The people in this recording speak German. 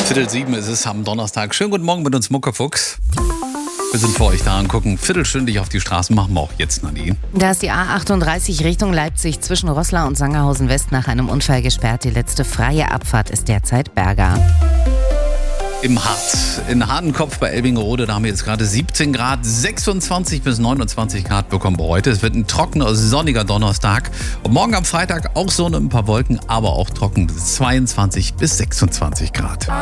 6:15 ist es am Donnerstag. Schönen guten Morgen mit uns, Muckefuchs. Wir sind für euch da und gucken viertelstündlich auf die Straßen. Machen wir auch jetzt, Nadine. Da ist die A38 Richtung Leipzig zwischen Roßla und Sangerhausen West nach einem Unfall gesperrt. Die letzte freie Abfahrt ist derzeit Berga. Im Hart, in Hadenkopf bei Elbingerode, da haben wir jetzt gerade 17 Grad, 26 bis 29 Grad bekommen wir heute. Es wird ein trockener, sonniger Donnerstag. Und morgen am Freitag auch Sonne, ein paar Wolken, aber auch trocken bis 22 bis 26 Grad.